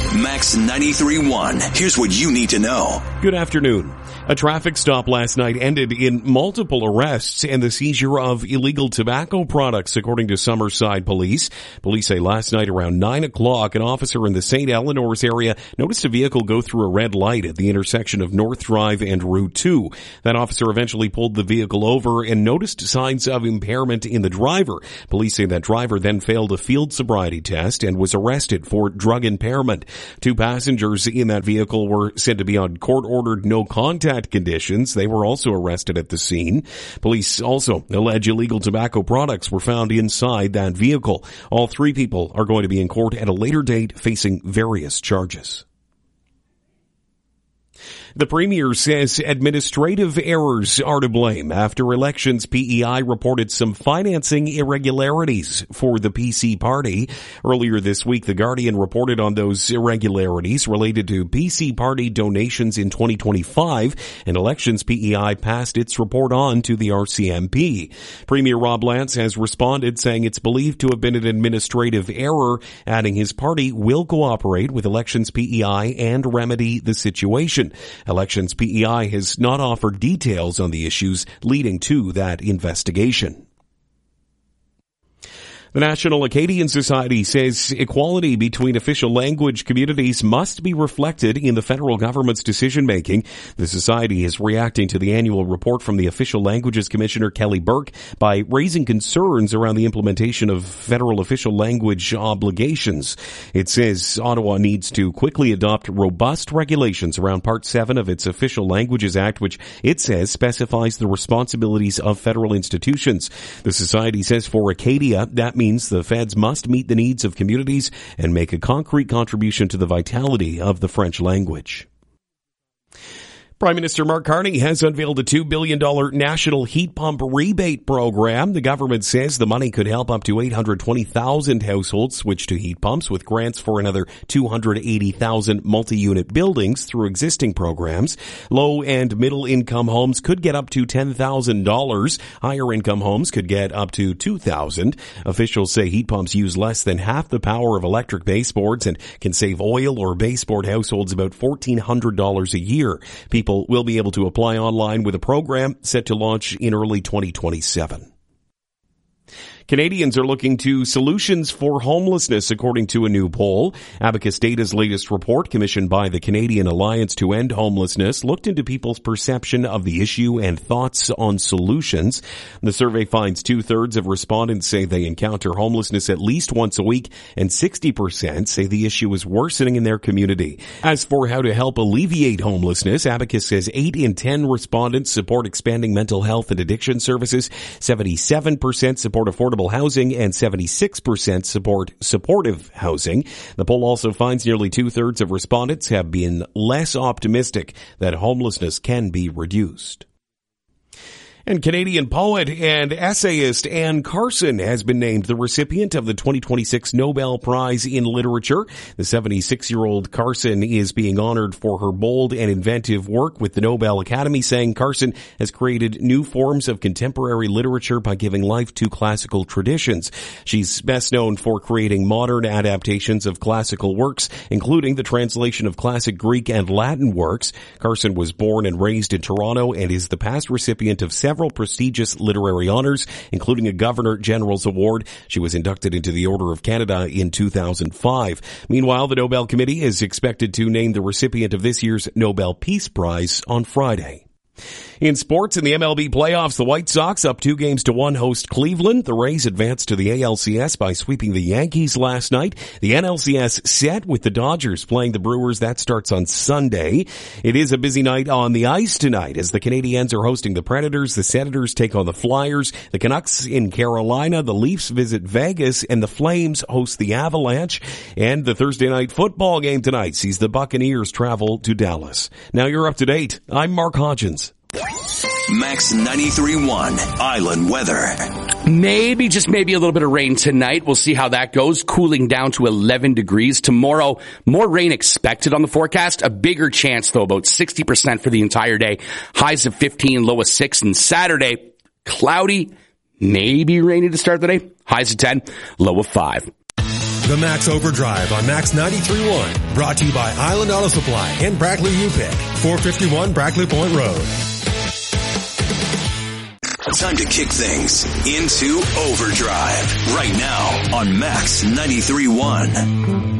Max 93.1. Here's what you need to know. Good afternoon. A traffic stop last night ended in multiple arrests and the seizure of illegal tobacco products, according to Summerside Police. Police say last night around 9 o'clock, an officer in the St. Eleanor's area noticed a vehicle go through a red light at the intersection of North Drive and Route 2. That officer eventually pulled the vehicle over and noticed signs of impairment in the driver. Police say that driver then failed a field sobriety test and was arrested for drug impairment. 2 passengers in that vehicle were said to be on court-ordered no contact conditions. They were also arrested at the scene. Police also allege illegal tobacco products were found inside that vehicle. All 3 people are going to be in court at a later date facing various charges. The Premier says administrative errors are to blame after elections. PEI reported some financing irregularities for the PC party. Earlier this week, The Guardian reported on those irregularities related to PC party donations in 2025, and elections PEI passed its report on to the RCMP. Premier Rob Lance has responded, saying it's believed to have been an administrative error, adding his party will cooperate with elections PEI and remedy the situation. Elections PEI has not offered details on the issues leading to that investigation. The National Acadian Society says equality between official language communities must be reflected in the federal government's decision-making. The Society is reacting to the annual report from the Official Languages Commissioner Kelly Burke by raising concerns around the implementation of federal official language obligations. It says Ottawa needs to quickly adopt robust regulations around Part 7 of its Official Languages Act, which it says specifies the responsibilities of federal institutions. The Society says for Acadia, that means the feds must meet the needs of communities and make a concrete contribution to the vitality of the French language. Prime Minister Mark Carney has unveiled a $2 billion national heat pump rebate program. The government says the money could help up to 820,000 households switch to heat pumps, with grants for another 280,000 multi-unit buildings through existing programs. Low and middle income homes could get up to $10,000. Higher income homes could get up to $2,000. Officials say heat pumps use less than half the power of electric baseboards and can save oil or baseboard households about $1,400 a year. People will be able to apply online with a program set to launch in early 2027. Canadians are looking to solutions for homelessness, according to a new poll. Abacus Data's latest report, commissioned by the Canadian Alliance to End Homelessness, looked into people's perception of the issue and thoughts on solutions. The survey finds 2/3 of respondents say they encounter homelessness at least once a week, and 60% say the issue is worsening in their community. As for how to help alleviate homelessness, Abacus says 8 in 10 respondents support expanding mental health and addiction services, 77% support affordable housing, and 76% support supportive housing. The poll also finds nearly 2/3 of respondents have been less optimistic that homelessness can be reduced. And Canadian poet and essayist Anne Carson has been named the recipient of the 2026 Nobel Prize in Literature. The 76-year-old Carson is being honored for her bold and inventive work, with the Nobel Academy saying Carson has created new forms of contemporary literature by giving life to classical traditions. She's best known for creating modern adaptations of classical works, including the translation of classic Greek and Latin works. Carson was born and raised in Toronto and is the past recipient of several prestigious literary honors, including a Governor General's Award. She was inducted into the Order of Canada in 2005. Meanwhile, the Nobel Committee is expected to name the recipient of this year's Nobel Peace Prize on Friday. In sports, in the MLB playoffs, the White Sox up 2-1 host Cleveland. The Rays advanced to the ALCS by sweeping the Yankees last night. The NLCS set with the Dodgers playing the Brewers. That starts on Sunday. It is a busy night on the ice tonight as the Canadiens are hosting the Predators. The Senators take on the Flyers. The Canucks in Carolina. The Leafs visit Vegas, and the Flames host the Avalanche. And the Thursday night football game tonight sees the Buccaneers travel to Dallas. Now you're up to date. I'm Mark Hodgins. Max 93.1 Island Weather. Maybe, just maybe a little bit of rain tonight. We'll see how that goes. Cooling down to 11 degrees. Tomorrow, more rain expected on the forecast. A bigger chance, though, about 60% for the entire day. Highs of 15, low of 6. And Saturday, cloudy, maybe rainy to start the day. Highs of 10, low of 5. The Max Overdrive on Max 93.1. Brought to you by Island Auto Supply and Brackley UPick. 451 Brackley Point Road. Time to kick things into overdrive right now on Max 93.1.